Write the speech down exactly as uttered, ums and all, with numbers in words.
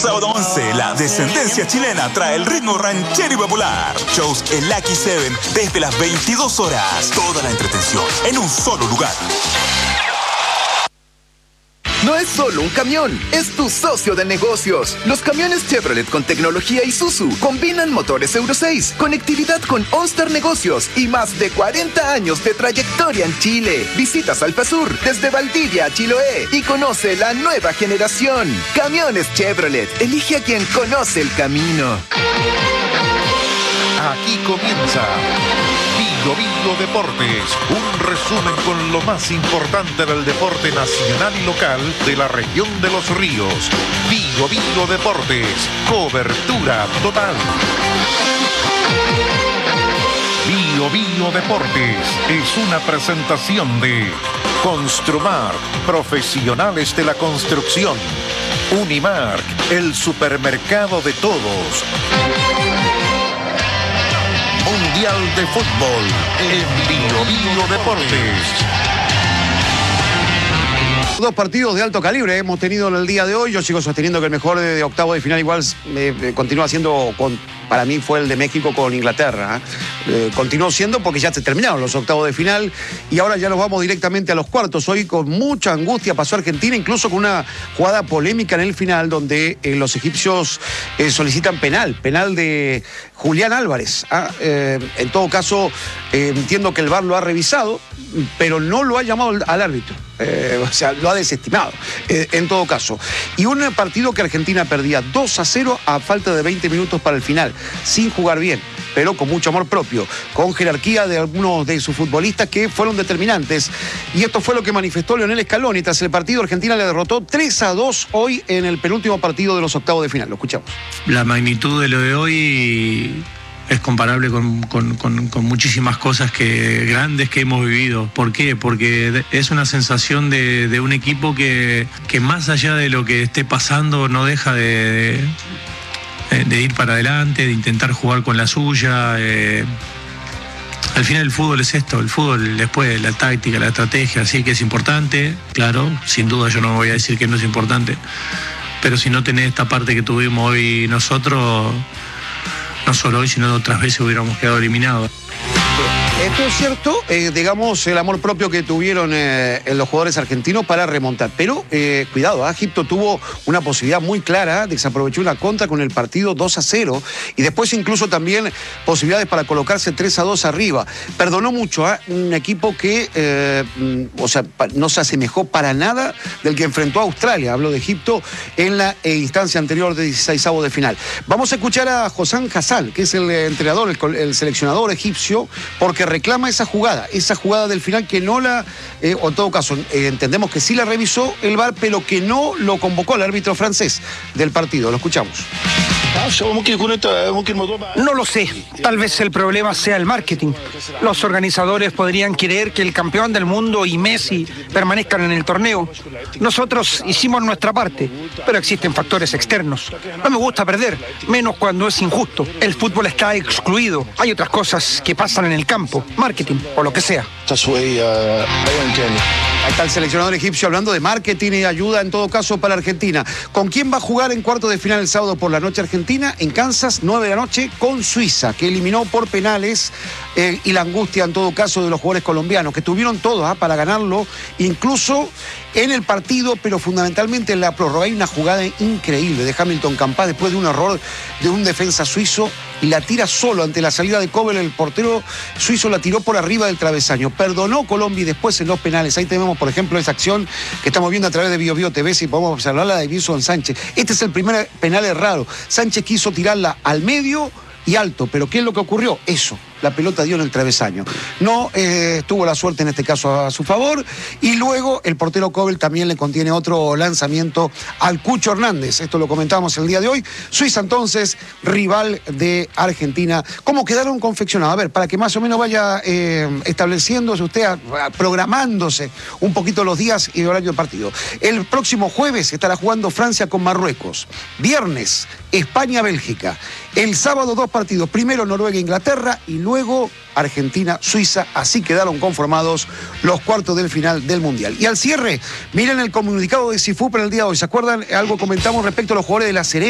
Sábado once, la descendencia chilena trae el ritmo ranchero y popular. Shows en Lucky Seven desde las veintidós horas. Toda la entretención en un solo lugar. No es solo un camión, es tu socio de negocios. Los camiones Chevrolet con tecnología Isuzu combinan motores Euro seis, conectividad con OnStar Negocios y más de cuarenta años de trayectoria en Chile. Visita Salfasur desde Valdivia a Chiloé y conoce la nueva generación. Camiones Chevrolet, elige a quien conoce el camino. Aquí comienza Bio Bio Deportes, un resumen con lo más importante del deporte nacional y local de la región de Los Ríos. Bio Bio Deportes, cobertura total. Bio Bio Deportes es una presentación de Construmark, profesionales de la construcción. Unimark, el supermercado de todos. Mundial de Fútbol en Bio Bio Deportes. Dos partidos de alto calibre hemos tenido en el día de hoy. Yo sigo sosteniendo que el mejor de, de octavo de final igual eh, continúa siendo, con, para mí fue el de México con Inglaterra. ¿eh? Eh, continuó siendo porque ya se terminaron los octavos de final y ahora ya nos vamos directamente a los cuartos. Hoy con mucha angustia pasó Argentina, incluso con una jugada polémica en el final donde eh, los egipcios eh, solicitan penal, penal de Julián Álvarez. ¿ah? Eh, en todo caso, eh, entiendo que el V A R lo ha revisado, pero no lo ha llamado al árbitro. Eh, o sea, lo ha desestimado, eh, en todo caso. Y un partido que Argentina perdía dos a cero a falta de veinte minutos para el final, sin jugar bien, pero con mucho amor propio, con jerarquía de algunos de sus futbolistas que fueron determinantes. Y esto fue lo que manifestó Lionel Scaloni. Tras el partido, Argentina le derrotó tres a dos hoy en el penúltimo partido de los octavos de final. Lo escuchamos. La magnitud de lo de hoy es comparable con, con, con, con muchísimas cosas que, grandes que hemos vivido. ¿Por qué? Porque es una sensación de, de un equipo que, que más allá de lo que esté pasando no deja de, de, de ir para adelante, de intentar jugar con la suya. Eh, al final el fútbol es esto, el fútbol después la táctica, la estrategia, sí que es importante, claro, sin duda yo no voy a decir que no es importante, pero si no tenés esta parte que tuvimos hoy nosotros, no solo hoy, sino otras veces hubiéramos quedado eliminados. Esto es cierto, eh, digamos, el amor propio que tuvieron eh, los jugadores argentinos para remontar. Pero, eh, cuidado, ¿eh? Egipto tuvo una posibilidad muy clara, desaprovechó una contra con el partido dos a cero y después incluso también posibilidades para colocarse tres a dos arriba. Perdonó mucho, ¿eh? Un equipo que, eh, o sea, no se asemejó para nada del que enfrentó a Australia. Hablo de Egipto en la eh, instancia anterior de dieciseisavos de final. Vamos a escuchar a Hossam Hassan, que es el entrenador, el, el seleccionador egipcio, porque reclama esa jugada, esa jugada del final que no la, eh, o en todo caso, eh, entendemos que sí la revisó el V A R, pero que no lo convocó al árbitro francés del partido. Lo escuchamos. No lo sé, tal vez el problema sea el marketing. Los organizadores podrían querer que el campeón del mundo y Messi permanezcan en el torneo. Nosotros hicimos nuestra parte, pero existen factores externos. No me gusta perder, menos cuando es injusto. El fútbol está excluido. Hay otras cosas que pasan en el campo, marketing o lo que sea. Ahí está el seleccionador egipcio hablando de marketing y ayuda en todo caso para Argentina. ¿Con quién va a jugar en cuarto de final el sábado por la noche Argentina? En Kansas, nueve de la noche, con Suiza, que eliminó por penales eh, y la angustia en todo caso de los jugadores colombianos, que tuvieron todo ¿eh? para ganarlo, incluso en el partido, pero fundamentalmente en la prórroga. Hay una jugada increíble de Hamilton Campas después de un error de un defensa suizo y la tira solo ante la salida de Kobel. El portero suizo la tiró por arriba del travesaño. Perdonó Colombia y después en los penales. Ahí tenemos, por ejemplo, esa acción que estamos viendo a través de Bio Bio T V, si podemos observarla, de Wilson Sánchez. Este es el primer penal errado. Sánchez quiso tirarla al medio y alto, pero ¿qué es lo que ocurrió? Eso, la pelota dio en el travesaño. No eh, tuvo la suerte en este caso a su favor, y luego el portero Kobel también le contiene otro lanzamiento al Cucho Hernández. Esto lo comentábamos el día de hoy. Suiza entonces, rival de Argentina. ¿Cómo quedaron confeccionados? A ver, para que más o menos vaya eh, estableciéndose usted, a, a, programándose un poquito los días y el horario del partido. El próximo jueves estará jugando Francia con Marruecos. Viernes, España-Bélgica. El sábado dos partidos, primero Noruega-Inglaterra y luego Argentina-Suiza. Así quedaron conformados los cuartos del final del Mundial. Y al cierre, miren el comunicado de Cifu para el día de hoy. ¿Se acuerdan? Algo comentamos respecto a los jugadores de La Serena.